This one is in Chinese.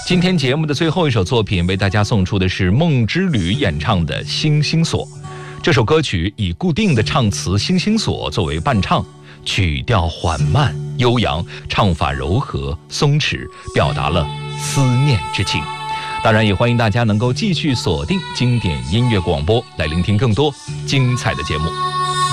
今天节目的最后一首作品为大家送出的是梦之旅演唱的《星星锁》。这首歌曲以固定的唱词《星星锁》作为伴唱，曲调缓慢悠扬，唱法柔和松弛，表达了思念之情。当然也欢迎大家能够继续锁定经典音乐广播，来聆听更多精彩的节目。